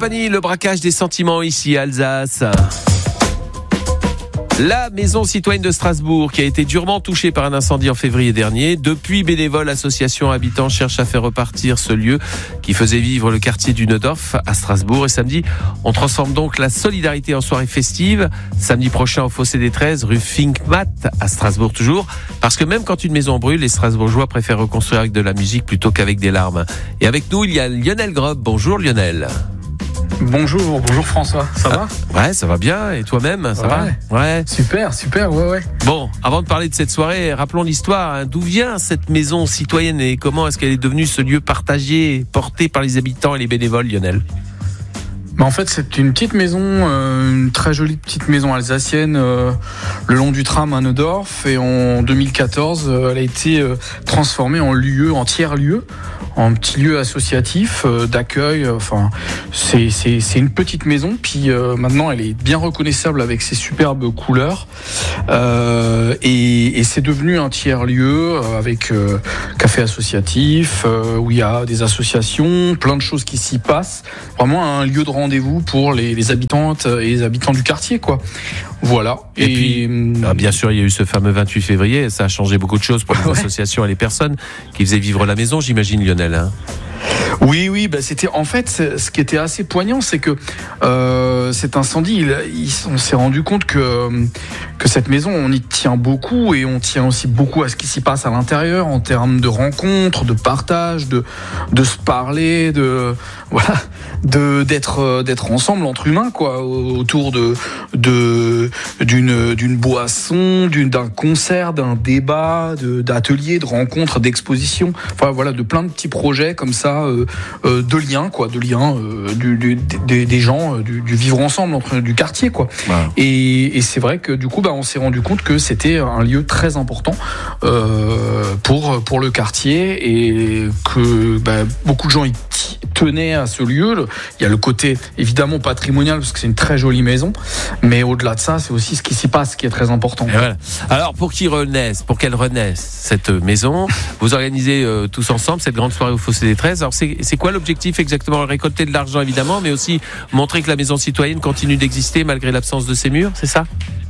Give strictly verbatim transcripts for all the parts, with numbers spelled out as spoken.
Compagnie, le braquage des sentiments ici à Alsace. La maison citoyenne de Strasbourg qui a été durement touchée par un incendie en février dernier. Depuis, bénévoles, associations, habitants cherchent à faire repartir ce lieu qui faisait vivre le quartier du Neudorf à Strasbourg. Et samedi, on transforme donc la solidarité en soirée festive. Samedi prochain au Fossé des treize, rue Finkmat à Strasbourg toujours. Parce que même quand une maison brûle, les Strasbourgeois préfèrent reconstruire avec de la musique plutôt qu'avec des larmes. Et avec nous, il y a Lionel Grob. Bonjour Lionel. Bonjour, bonjour François, ça ah, va Ouais, ça va bien, et toi-même, ça ouais. va Ouais. Super, super, ouais, ouais. Bon, avant de parler de cette soirée, rappelons l'histoire, hein. D'où vient cette maison citoyenne et comment est-ce qu'elle est devenue ce lieu partagé, porté par les habitants et les bénévoles, Lionel ? Bah en fait, c'est une petite maison, euh, une très jolie petite maison alsacienne, euh, le long du tram à Neudorf, et en deux mille quatorze, euh, elle a été euh, transformée en lieu, en tiers-lieu, en petit lieu associatif euh, d'accueil. Enfin, c'est c'est c'est une petite maison. Puis euh, maintenant, elle est bien reconnaissable avec ses superbes couleurs, euh, et, et c'est devenu un tiers-lieu euh, avec euh, café associatif euh, où il y a des associations, plein de choses qui s'y passent. Vraiment un lieu de rendez-vous pour les, les habitantes et les habitants du quartier, quoi. Voilà. Et, et puis, ah, bien sûr, il y a eu ce fameux vingt-huit février. Ça a changé beaucoup de choses pour les ouais. associations et les personnes qui faisaient vivre la maison, j'imagine, Lionel. Hein. Oui, oui, bah c'était en fait ce qui était assez poignant, c'est que euh, cet incendie, il, il, on s'est rendu compte que que cette maison, on y tient beaucoup et on tient aussi beaucoup à ce qui s'y passe à l'intérieur en termes de rencontres, de partage, de de se parler, de voilà, de d'être d'être ensemble entre humains, quoi, autour de de d'une d'une boisson, d'une d'un concert, d'un débat, de d'ateliers, de rencontres, d'expositions, enfin voilà, de plein de petits projets comme ça. Euh, euh, de liens, quoi, de liens euh, du, du, des, des gens, du, du vivre ensemble entre du quartier, quoi. Ouais. Et, et c'est vrai que du coup, bah, on s'est rendu compte que c'était un lieu très important euh, pour pour le quartier et que bah, beaucoup de gens y tenaient à ce lieu. Il y a le côté évidemment patrimonial parce que c'est une très jolie maison, mais au-delà de ça, c'est aussi ce qui s'y passe qui est très important. Voilà. Alors pour qu'il renaisse, pour qu'elle renaisse cette maison, vous organisez euh, tous ensemble cette grande soirée au Fossé des treize. Alors c'est C'est quoi l'objectif exactement ? Récolter de l'argent évidemment, mais aussi montrer que la maison citoyenne continue d'exister malgré l'absence de ses murs, c'est ça ?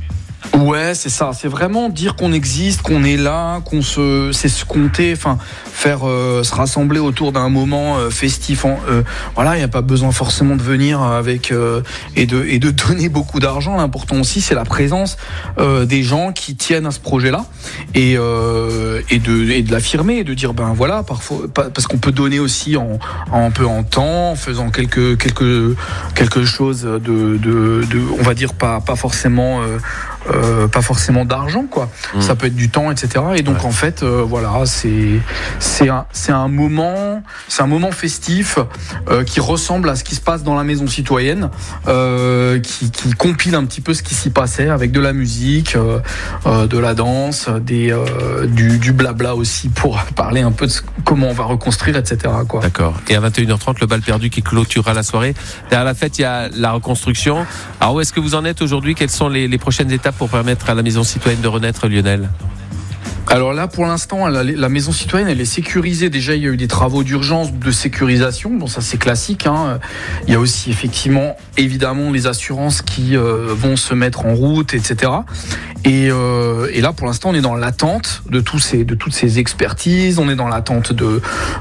Ouais, c'est ça. C'est vraiment dire qu'on existe, qu'on est là, qu'on se, c'est se compter, enfin, faire euh, se rassembler autour d'un moment euh, festif. En, euh, voilà, il n'y a pas besoin forcément de venir avec euh, et de et de donner beaucoup d'argent. L'important aussi, c'est la présence euh, des gens qui tiennent à ce projet-là et euh, et de et de l'affirmer et de dire ben voilà, parfois parce qu'on peut donner aussi en, en un peu en temps, en faisant quelque quelque quelque chose de de, de on va dire pas pas forcément euh, Euh, pas forcément d'argent, quoi. Mmh. Ça peut être du temps, et cetera. Et donc ouais. en fait, euh, voilà, c'est c'est un c'est un moment, c'est un moment festif euh, qui ressemble à ce qui se passe dans la maison citoyenne, euh, qui qui compile un petit peu ce qui s'y passait avec de la musique, euh, euh, de la danse, des euh, du du blabla aussi pour parler un peu de comment on va reconstruire, et cetera. Quoi. D'accord. Et à vingt et une heures trente, le bal perdu qui clôturera la soirée. Derrière la fête, il y a la reconstruction. Alors où est-ce que vous en êtes aujourd'hui ? Quelles sont les, les prochaines étapes pour permettre à la maison citoyenne de renaître, Lionel ? Alors là, pour l'instant, la, la maison citoyenne, elle est sécurisée. Déjà, il y a eu des travaux d'urgence de sécurisation. Bon, ça, c'est classique, hein. Il y a aussi, effectivement, évidemment, les assurances qui euh, vont se mettre en route, et cetera. Et, euh, et là, pour l'instant, on est dans l'attente de tous ces, de toutes ces expertises. On est dans l'attente de,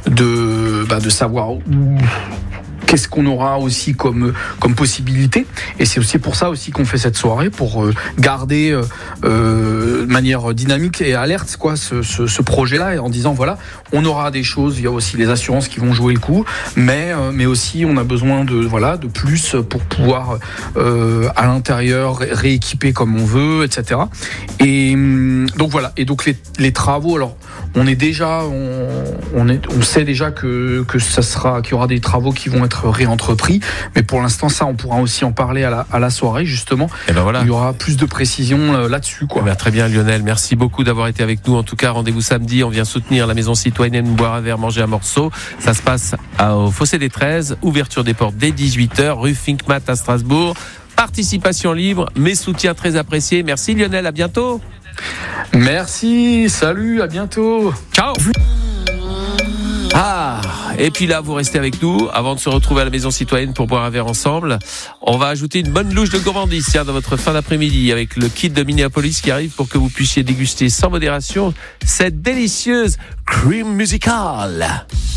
de, bah, de savoir où, qu'est-ce qu'on aura aussi comme comme possibilité, et c'est aussi pour ça aussi qu'on fait cette soirée, pour euh, garder euh, euh, de manière dynamique et alerte, quoi, ce, ce, ce projet-là, en disant voilà, on aura des choses, il y a aussi les assurances qui vont jouer le coup, mais euh, mais aussi on a besoin de voilà de plus pour pouvoir euh, à l'intérieur ré- rééquiper comme on veut, et cetera. Et donc voilà, et donc les les travaux, alors on est déjà on on est on sait déjà que que ça sera qu'il y aura des travaux qui vont être réentrepris, mais pour l'instant ça on pourra aussi en parler à la, à la soirée justement. Et ben voilà. Il y aura plus de précision là-dessus, quoi. Eh ben très bien Lionel, merci beaucoup d'avoir été avec nous. En tout cas, rendez-vous samedi, on vient soutenir la maison citoyenne, boire un verre, manger un morceau. Ça se passe au Fossé des treize, ouverture des portes dès dix-huit heures, rue Finkmat à Strasbourg. Participation libre, mais soutien très apprécié. Merci Lionel, à bientôt. Merci, salut, à bientôt. Ciao. Ah, et puis là, vous restez avec nous avant de se retrouver à la Maison Citoyenne pour boire un verre ensemble. On va ajouter une bonne louche de gourmandise tiens, dans votre fin d'après-midi avec le kit de Minneapolis qui arrive pour que vous puissiez déguster sans modération cette délicieuse cream musicale.